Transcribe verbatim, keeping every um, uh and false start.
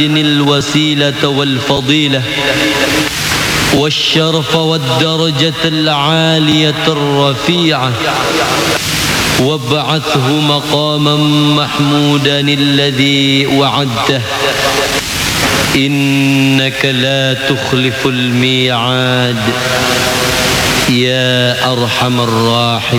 الوسيلة والفضيلة والشرف والدرجة العالية الرفيعة وابعثه مقاما محمودا الذي وعدته إنك لا تخلف الميعاد يا أرحم الراحمين.